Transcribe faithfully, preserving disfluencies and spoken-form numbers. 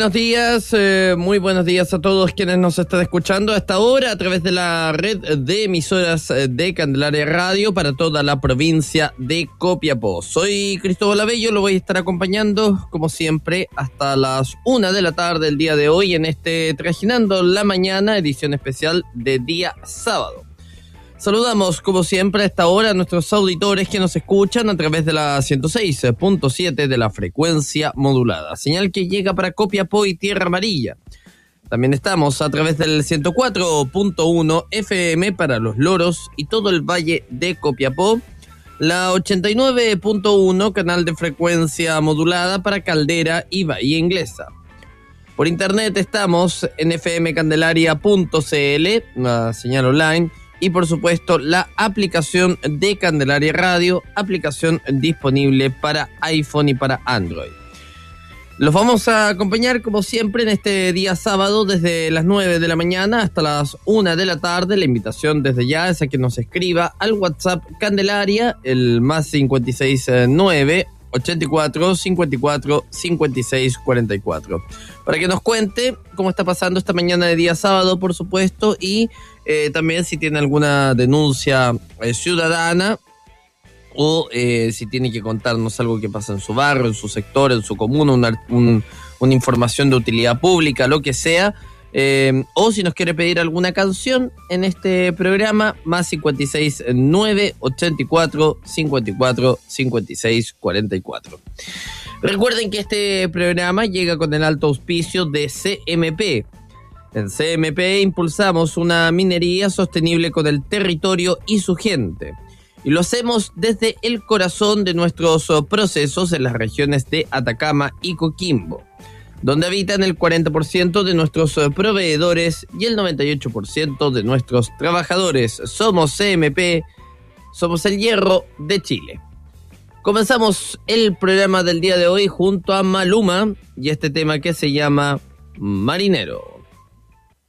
Buenos días, eh, muy buenos días a todos quienes nos están escuchando a esta hora a través de la red de emisoras de Candelaria Radio para toda la provincia de Copiapó. Soy Cristóbal Abello, lo voy a estar acompañando como siempre hasta las una de la tarde del día de hoy en este Trajinando la Mañana, edición especial de día sábado. Saludamos, como siempre, a esta hora a nuestros auditores que nos escuchan a través de la ciento seis punto siete de la frecuencia modulada, señal que llega para Copiapó y Tierra Amarilla. También estamos a través del ciento cuatro punto uno F M para Los Loros y todo el Valle de Copiapó, la ochenta y nueve punto uno canal de frecuencia modulada para Caldera y Bahía Inglesa. Por internet estamos en f m candelaria punto c l, una señal online, y por supuesto la aplicación de Candelaria Radio, aplicación disponible para iPhone y para Android. Los vamos a acompañar como siempre en este día sábado desde las nueve de la mañana hasta las una de la tarde. La invitación desde ya es a que nos escriba al WhatsApp Candelaria, el más cincuenta y seis nueve ochenta y cuatro cincuenta y cuatro cincuenta y seis cuarenta y cuatro, para que nos cuente cómo está pasando esta mañana de día sábado, por supuesto, y eh, también si tiene alguna denuncia eh, ciudadana o eh, si tiene que contarnos algo que pasa en su barrio, en su sector, en su comuna, una, un, una información de utilidad pública, lo que sea. Eh, o si nos quiere pedir alguna canción en este programa, más cincuenta y seis nueve ochenta y cuatro cincuenta y cuatro cincuenta y seis cuarenta y cuatro. Recuerden que este programa llega con el alto auspicio de C M P. En C M P impulsamos una minería sostenible con el territorio y su gente. Y lo hacemos desde el corazón de nuestros procesos en las regiones de Atacama y Coquimbo, donde habitan el cuarenta por ciento de nuestros proveedores y el noventa y ocho por ciento de nuestros trabajadores. Somos C M P, somos el hierro de Chile. Comenzamos el programa del día de hoy junto a Maluma y este tema que se llama Marinero.